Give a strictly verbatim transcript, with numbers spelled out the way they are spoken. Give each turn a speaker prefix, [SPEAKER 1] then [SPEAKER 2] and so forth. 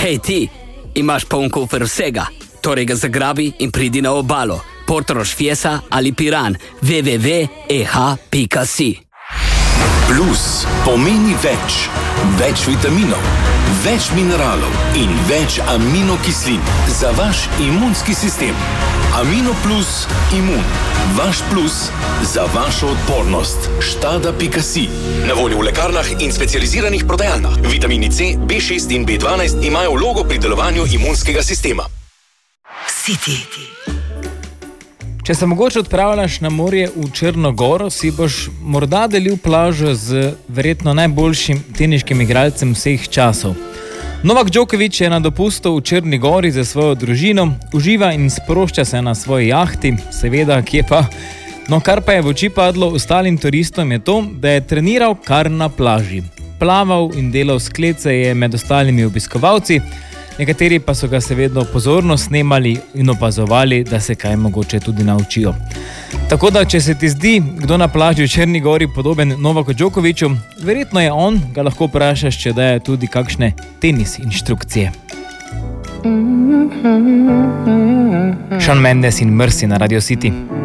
[SPEAKER 1] Hej ti, imaš poln kufer vsega, torej ga zagrabi in pridi na obalo. Portorož Fiesa ali Piran, w w w pika e h pika si.
[SPEAKER 2] Plus pomeni več. Več vitaminov, več mineralov in več aminokislin za vaš imunski sistem. Amino plus imun. Vaš plus za vašo odpornost. Štada pika si. Na voljo v lekarnah in specializiranih prodajalnah. Vitamini C, B šest in B dvanajst imajo vlogo pri delovanju imunskega sistema.
[SPEAKER 3] City.
[SPEAKER 4] Če se mogoče odpravljaš na morje v Črno goro, si boš morda delil plažo z verjetno najboljšim teniškim igralcem vseh časov. Novak Djokovic je na dopustu v Črni gori za svojo družino, uživa in sprošča se na svoji jahti, seveda, kje pa. No, kar pa je v oči padlo ostalim turistom je to, da je treniral kar na plaži. Plaval in delal sklece je med ostalimi obiskovalci, nekateri pa so ga seveda pozorno snemali in opazovali, da se kaj mogoče tudi naučijo. Tako da, če se ti zdi, kdo na plaži v Črni gori podoben Novaku Djokoviču, verjetno je on, ga lahko vprašaš, če daje tudi kakšne tenis inštrukcije. Shawn Mendes in Mercy na Radio City.